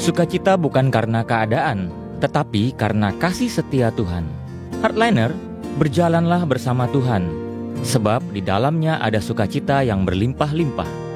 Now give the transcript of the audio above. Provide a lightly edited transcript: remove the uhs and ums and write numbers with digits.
Sukacita bukan karena keadaan, tetapi karena kasih setia Tuhan. Hardliner, berjalanlah bersama Tuhan, sebab di dalamnya ada sukacita yang berlimpah-limpah.